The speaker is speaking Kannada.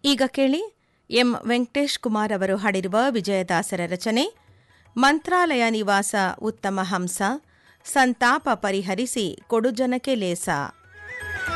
ಈಗ ಕೇಳಿ ಎಂ ವೆಂಕಟೇಶ್ ಕುಮಾರ್ ಅವರು ಹಾಡಿರುವ ವಿಜಯದಾಸರ ರಚನೆ ಮಂತ್ರಾಲಯ ನಿವಾಸ ಉತ್ತಮ ಹಂಸ ಸಂತಾಪ ಪರಿಹರಿಸಿ ಕೊಡುಜನಕ್ಕೆ ಲೇಸ.